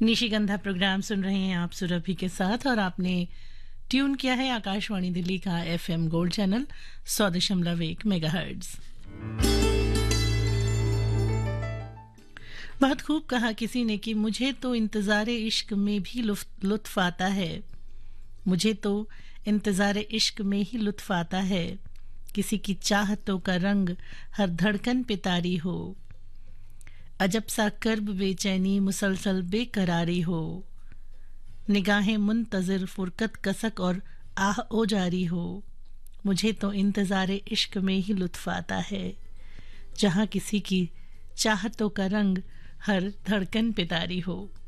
निशिगंधा programme सुन रहे हैं आप सुरभि के साथ और आपने ट्यून किया है आकाशवाणी दिल्ली का एफएम गोल्ड चैनल 100.1 मेगाहर्ट्ज। बहुत खूब कहा किसी ने कि मुझे तो इंतज़ारे इश्क में भी लुत्फ आता है, मुझे तो इंतज़ारे इश्क में ही लुत्फ आता है, किसी की चाहतों का रंग हर धड़कन पे तारी हो, अजब सा कर्ब बेचैनी मुसलसल बेकरारी हो, निगाहें मुंतज़िर फुरकत कसक और आह ओ जारी हो, मुझे तो इंतज़ारे इश्क में ही लुत्फ आता है, जहाँ किसी की चाहतों का रंग हर धड़कन पे तारी हो।